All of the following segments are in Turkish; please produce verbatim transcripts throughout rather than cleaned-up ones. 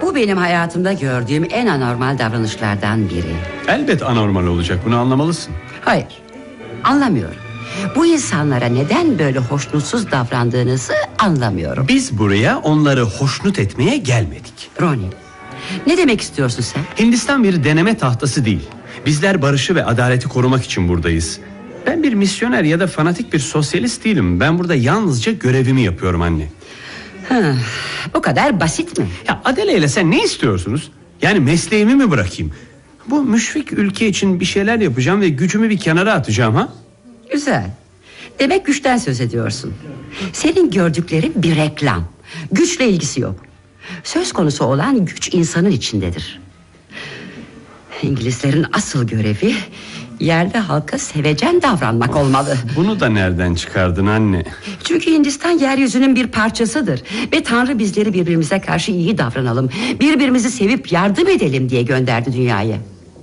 Bu benim hayatımda gördüğüm en anormal davranışlardan biri. Elbet anormal olacak, bunu anlamalısın. Hayır, anlamıyorum. Bu insanlara neden böyle hoşnutsuz davrandığınızı anlamıyorum. Biz buraya onları hoşnut etmeye gelmedik. Ronnie, ne demek istiyorsun sen? Hindistan bir deneme tahtası değil. Bizler barışı ve adaleti korumak için buradayız. Ben bir misyoner ya da fanatik bir sosyalist değilim. Ben burada yalnızca görevimi yapıyorum anne. Ha, bu kadar basit mi? Ya Adele ile sen ne istiyorsunuz? Yani mesleğimi mi bırakayım? Bu müşfik ülke için bir şeyler yapacağım ve gücümü bir kenara atacağım ha? Güzel. Demek güçten söz ediyorsun. Senin gördüklerin bir reklam. Güçle ilgisi yok. Söz konusu olan güç insanın içindedir. İngilizlerin asıl görevi yerli halka sevecen davranmak olmalı. Bunu da nereden çıkardın anne? Çünkü Hindistan yeryüzünün bir parçasıdır. Ve Tanrı bizleri birbirimize karşı iyi davranalım, birbirimizi sevip yardım edelim diye gönderdi dünyaya.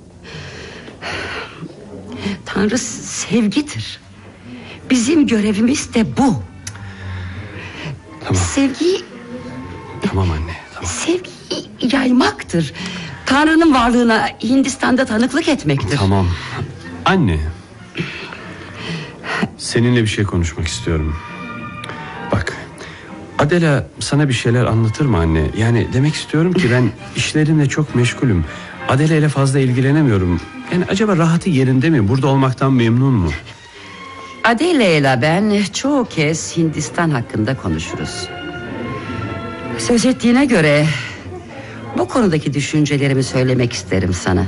Tanrı sevgidir. Bizim görevimiz de bu. Tamam. Sevgiyi Tamam anne, tamam. Sevgiyi yaymaktır. Tanrı'nın varlığına Hindistan'da tanıklık etmektir. Tamam. Anne, seninle bir şey konuşmak istiyorum. Bak, Adela sana bir şeyler anlatır mı anne? Yani demek istiyorum ki ben işlerimle çok meşgulüm. Adela ile fazla ilgilenemiyorum. Yani acaba rahatı yerinde mi? Burada olmaktan memnun mu? Adele ile ben çoğu kez Hindistan hakkında konuşuruz. Söz ettiğine göre bu konudaki düşüncelerimi söylemek isterim sana.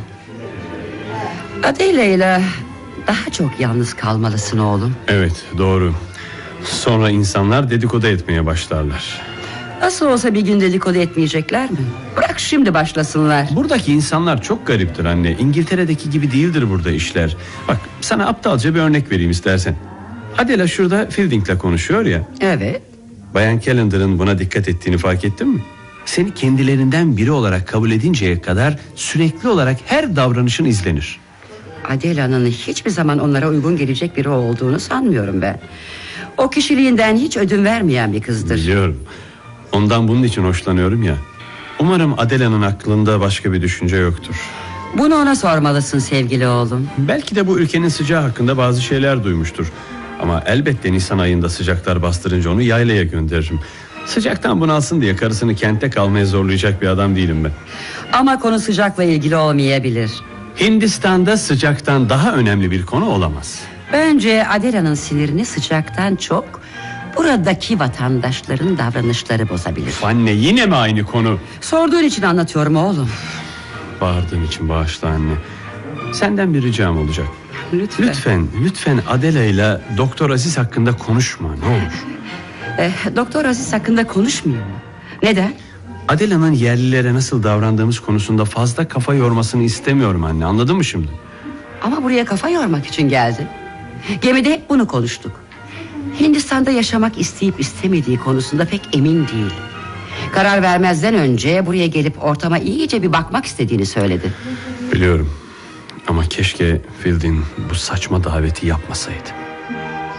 Adele ile daha çok yalnız kalmalısın oğlum. Evet, doğru. Sonra insanlar dedikodu etmeye başlarlar. Nasıl olsa bir gün dedikodu etmeyecekler mi? Bırak şimdi başlasınlar. Buradaki insanlar çok gariptir anne. İngiltere'deki gibi değildir burada işler. Bak, sana aptalca bir örnek vereyim istersen. Adela şurada Fielding'le konuşuyor ya. Evet. Bayan Calendar'ın buna dikkat ettiğini fark ettin mi? Seni kendilerinden biri olarak kabul edinceye kadar sürekli olarak her davranışın izlenir. Adela'nın hiçbir zaman onlara uygun gelecek biri olduğunu sanmıyorum ben. O kişiliğinden hiç ödün vermeyen bir kızdır. Biliyorum. Ondan bunun için hoşlanıyorum ya. Umarım Adela'nın aklında başka bir düşünce yoktur. Bunu ona sormalısın sevgili oğlum. Belki de bu ülkenin sıcağı hakkında bazı şeyler duymuştur. Ama elbette Nisan ayında sıcaklar bastırınca onu yaylaya gönderirim. Sıcaktan bunalsın diye karısını kente kalmaya zorlayacak bir adam değilim ben. Ama konu sıcakla ilgili olmayabilir. Hindistan'da sıcaktan daha önemli bir konu olamaz. Bence Adela'nın sinirini sıcaktan çok buradaki vatandaşların davranışları bozabilir. Anne, yine mi aynı konu? Sorduğun için anlatıyorum oğlum. Bağırdığım için bağışla anne. Senden bir ricam olacak. Lütfen. Lütfen, lütfen Adela ile Doktor Aziz hakkında konuşma, ne olur. Eh, Doktor Aziz hakkında konuşmuyor mu? Neden? Adela'nın yerlilere nasıl davrandığımız konusunda fazla kafa yormasını istemiyorum anne, anladın mı şimdi? Ama buraya kafa yormak için geldi. Gemide hep bunu konuştuk. Hindistan'da yaşamak isteyip istemediği konusunda pek emin değil. Karar vermezden önce buraya gelip ortama iyice bir bakmak istediğini söyledi. Biliyorum. Ama keşke Fielding bu saçma daveti yapmasaydı.